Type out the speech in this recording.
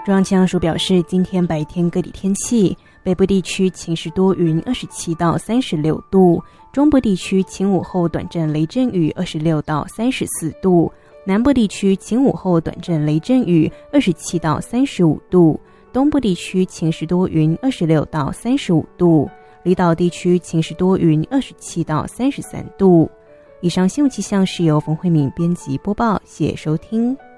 中央气象署表示，今天白天各地天气，北部地区晴时多云27到36度，中部地区晴午后短暂雷阵雨26到34度，南部地区晴午后短暂雷阵雨27到35度，东部地区晴时多云26到35度，离岛地区晴时多云27到33度。以上新闻气象是由冯慧敏编辑播报，谢谢收听。